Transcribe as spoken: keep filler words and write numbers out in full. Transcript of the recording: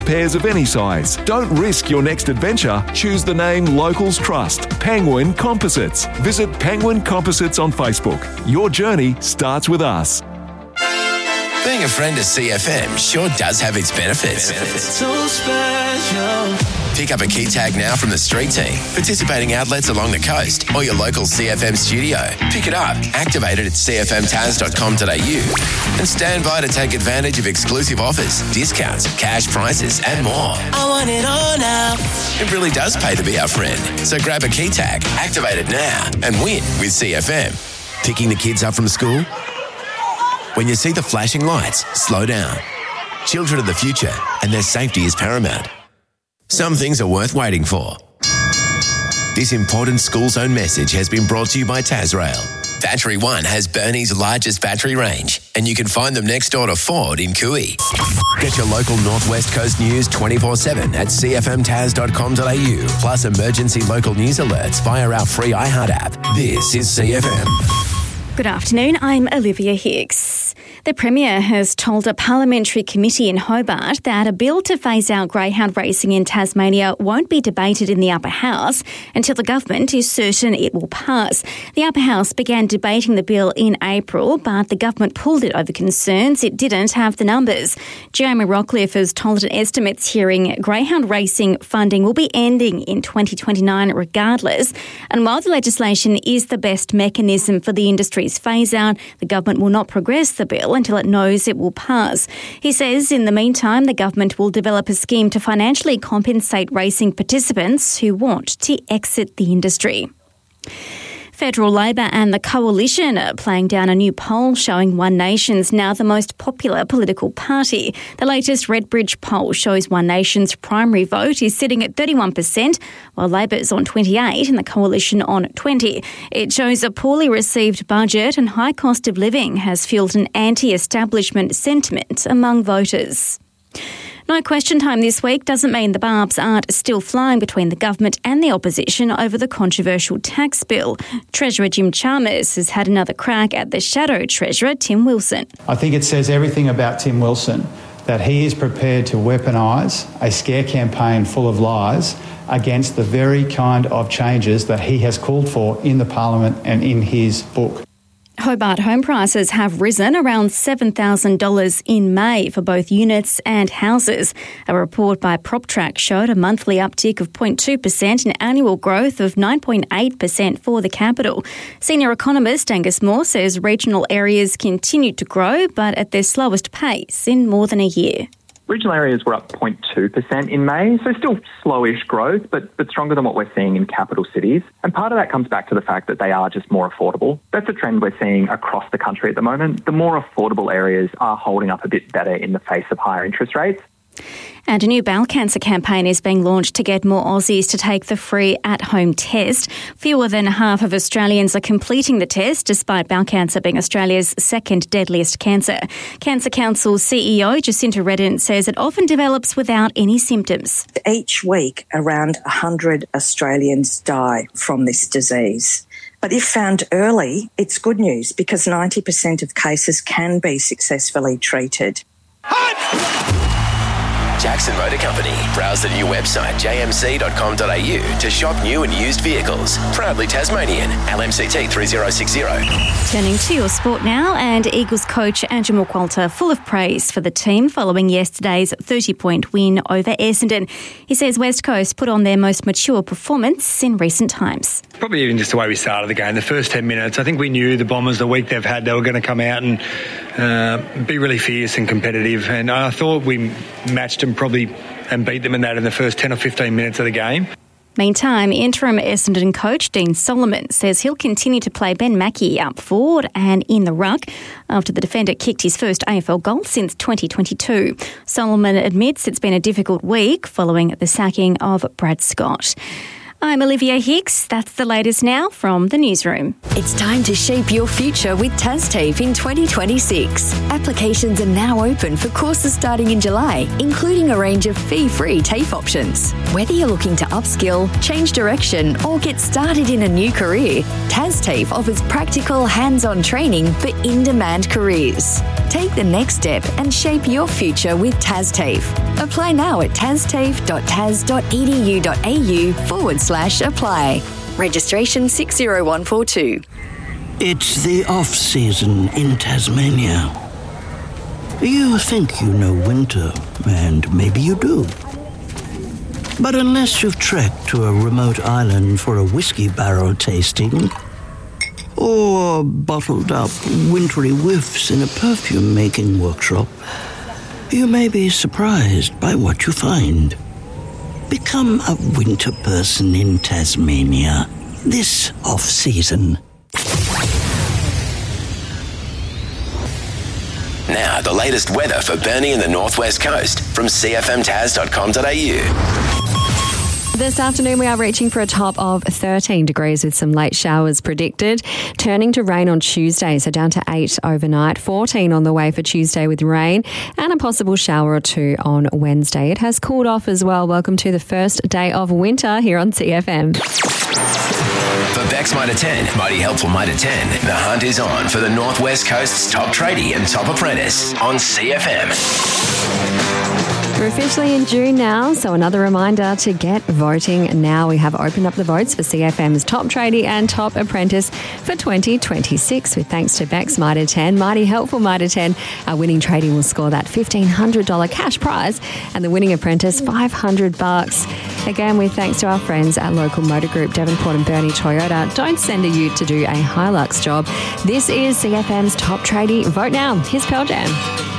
Pairs of any size. Don't risk your next adventure. Choose the name Locals Trust. Penguin Composites. Visit Penguin Composites on Facebook. Your journey starts with us. Being a friend of C F M sure does have its benefits. benefits. So special. Pick up a key tag now from the street team, participating outlets along the coast, or your local C F M studio. Pick it up, activate it at c f m taz dot com dot a u, and stand by to take advantage of exclusive offers, discounts, cash prizes, and more. I want it all now. It really does pay to be our friend. So grab a key tag, activate it now, and win with C F M. Picking the kids up from school? When you see the flashing lights, slow down. Children are the future, and their safety is paramount. Some things are worth waiting for. This important school zone message has been brought to you by Tasrail. Battery One has Burnie's largest battery range, and you can find them next door to Ford in Cooey. Get your local Northwest Coast news twenty-four seven at c f m taz dot com dot a u, plus emergency local news alerts via our free iHeart app. This is C F M. Good afternoon, I'm Olivia Hicks. The Premier has told a parliamentary committee in Hobart that a bill to phase out greyhound racing in Tasmania won't be debated in the Upper House until the government is certain it will pass. The Upper House began debating the bill in April, but the government pulled it over concerns it didn't have the numbers. Jeremy Rockcliffe has told an estimates hearing greyhound racing funding will be ending in twenty twenty-nine regardless. And while the legislation is the best mechanism for the industry's phase-out, the government will not progress the bill until it knows it will pass. He says in the meantime, the government will develop a scheme to financially compensate racing participants who want to exit the industry. Federal Labor and the Coalition are playing down a new poll showing One Nation's now the most popular political party. The latest Redbridge poll shows One Nation's primary vote is sitting at thirty-one percent, while Labor's on twenty-eight and the Coalition on twenty. It shows a poorly received budget and high cost of living has fueled an anti-establishment sentiment among voters. No question time this week doesn't mean the barbs aren't still flying between the government and the opposition over the controversial tax bill. Treasurer Jim Chalmers has had another crack at the shadow Treasurer Tim Wilson. I think it says everything about Tim Wilson that he is prepared to weaponise a scare campaign full of lies against the very kind of changes that he has called for in the Parliament and in his book. Hobart home prices have risen around seven thousand dollars in May for both units and houses. A report by PropTrack showed a monthly uptick of zero point two percent and annual growth of nine point eight percent for the capital. Senior economist Angus Moore says regional areas continued to grow, but at their slowest pace in more than a year. Regional areas were up zero point two percent in May, so still slowish growth, but, but stronger than what we're seeing in capital cities. And part of that comes back to the fact that they are just more affordable. That's a trend we're seeing across the country at the moment. The more affordable areas are holding up a bit better in the face of higher interest rates. And a new bowel cancer campaign is being launched to get more Aussies to take the free at-home test. Fewer than half of Australians are completing the test, despite bowel cancer being Australia's second deadliest cancer. Cancer Council C E O Jacinta Redden says it often develops without any symptoms. Each week, around one hundred Australians die from this disease. But if found early, it's good news because ninety percent of cases can be successfully treated. Jackson Motor Company. Browse the new website j m c dot com dot a u to shop new and used vehicles. Proudly Tasmanian. L M C T three zero six zero. Turning to your sport now, and Eagles coach Andrew McQualter full of praise for the team following yesterday's thirty-point win over Essendon. He says West Coast put on their most mature performance in recent times. Probably even just the way we started the game, the first ten minutes. I think we knew the Bombers, the week they've had, they were going to come out and uh, be really fierce and competitive. And I thought we matched them probably and beat them in that in the first ten or fifteen minutes of the game. Meantime, interim Essendon coach Dean Solomon says he'll continue to play Ben Mackey up forward and in the ruck after the defender kicked his first A F L goal since twenty twenty-two. Solomon admits it's been a difficult week following the sacking of Brad Scott. I'm Olivia Hicks. That's the latest now from the newsroom. It's time to shape your future with TASTAFE in twenty twenty-six. Applications are now open for courses starting in July, including a range of fee-free TAFE options. Whether you're looking to upskill, change direction, or get started in a new career, TASTAFE offers practical, hands-on training for in-demand careers. Take the next step and shape your future with TasTAFE. Apply now at tastafe.tas.edu.au forward slash apply. Registration six zero one four two. It's the off-season in Tasmania. You think you know winter, and maybe you do. But unless you've trekked to a remote island for a whiskey barrel tasting, or bottled up wintry whiffs in a perfume-making workshop, you may be surprised by what you find. Become a winter person in Tasmania this off-season. Now, the latest weather for Burnie and the Northwest Coast from c f m tas dot com dot a u. This afternoon, we are reaching for a top of thirteen degrees with some late showers predicted. Turning to rain on Tuesday, so down to eight overnight. fourteen on the way for Tuesday with rain and a possible shower or two on Wednesday. It has cooled off as well. Welcome to the first day of winter here on C F M. For Bex Mitre ten, Mighty Helpful Mitre ten, the hunt is on for the Northwest Coast's top tradie and top apprentice on C F M. We're officially in June now, so another reminder to get voting now. We have opened up the votes for C F M's top tradie and top apprentice for twenty twenty-six with thanks to Bex Mitre ten. Mighty Helpful Mitre ten, our winning tradie will score that fifteen hundred dollars cash prize and the winning apprentice five hundred bucks. Again, with thanks to our friends at local motor group Devonport and Burnie Toyota. Don't send a ute to do a Hilux job. This is C F M's top tradie. Vote now. Here's Pearl Jam.